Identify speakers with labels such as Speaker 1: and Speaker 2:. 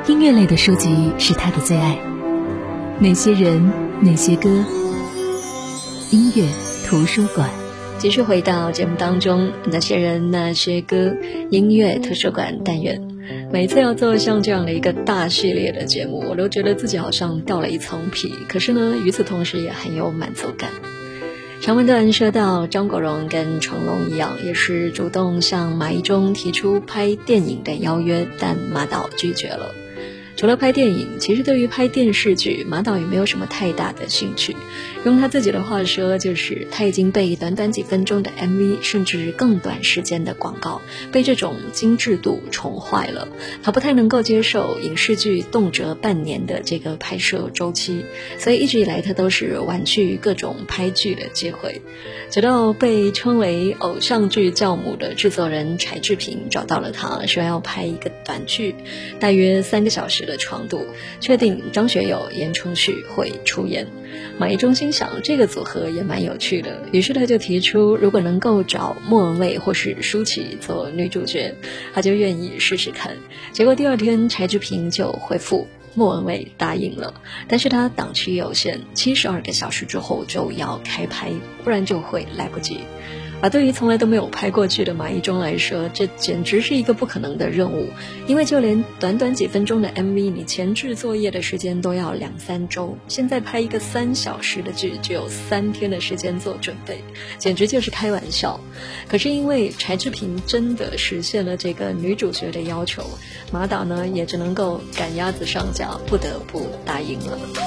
Speaker 1: 音乐类的书籍是他的最爱。哪些人，哪些歌？音乐图书馆。
Speaker 2: 继续回到节目当中，那些人，那些歌，音乐图书馆单元。每次要做像这样的一个大系列的节目，我都觉得自己好像掉了一层皮，可是呢，与此同时也很有满足感。长文段说到，张国荣跟成龙一样，也是主动向马一中提出拍电影的邀约，但马导拒绝了。除了拍电影，其实对于拍电视剧，马导也没有什么太大的兴趣。用他自己的话说，就是他已经被短短几分钟的 MV， 甚至更短时间的广告，被这种精致度宠坏了。他不太能够接受影视剧动辄半年的这个拍摄周期，所以一直以来他都是婉拒各种拍剧的机会。直到被称为偶像剧教母的制作人柴智屏找到了他，说要拍一个短剧，大约3个小时的长度，确定张学友、言承旭会出演。马一中心想这个组合也蛮有趣的，于是他就提出，如果能够找莫文蔚或是舒淇做女主角，他就愿意试试看。结果第二天柴智屏就回复，莫文蔚答应了，但是他档期有限，72个小时之后就要开拍，不然就会来不及。而对于从来都没有拍过剧的马一中来说，这简直是一个不可能的任务，因为就连短短几分钟的 MV， 你前置作业的时间都要2-3周，现在拍一个3小时的剧，只有3天的时间做准备，简直就是开玩笑。可是因为柴智屏真的实现了这个女主角的要求，马导呢也只能够赶鸭子上架，不得不答应了。